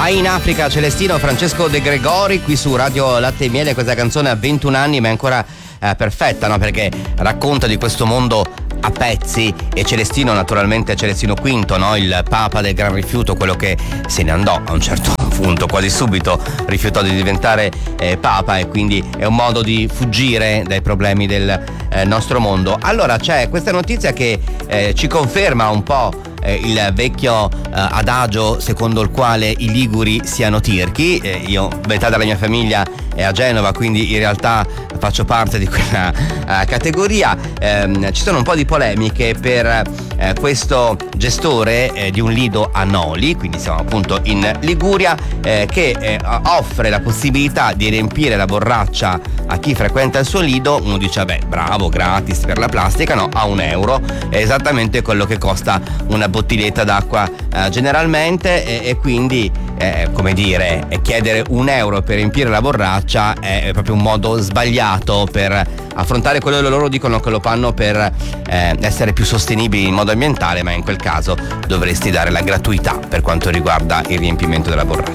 Vai in Africa, Celestino, Francesco De Gregori qui su Radio Latte e Miele. Questa canzone ha 21 anni ma è ancora perfetta, no? Perché racconta di questo mondo a pezzi, e Celestino naturalmente è Celestino V, no? Il papa del Gran Rifiuto, quello che se ne andò a un certo punto, quasi subito rifiutò di diventare papa, e quindi è un modo di fuggire dai problemi del nostro mondo. Allora c'è questa notizia che ci conferma un po' il vecchio adagio secondo il quale i liguri siano tirchi. Io, metà della mia famiglia è a Genova, quindi in realtà faccio parte di quella categoria. Ci sono un po' di polemiche per questo gestore di un lido a Noli, quindi siamo appunto in Liguria, che offre la possibilità di riempire la borraccia a chi frequenta il suo lido. Uno dice vabbè, bravo, gratis per la plastica. No, a €1 è esattamente quello che costa una bottiglietta d'acqua generalmente, e quindi come dire, chiedere €1 per riempire la borraccia è proprio un modo sbagliato per affrontare quello che loro dicono che lo fanno per essere più sostenibili in modo ambientale, ma in quel caso dovresti dare la gratuità per quanto riguarda il riempimento della borraccia.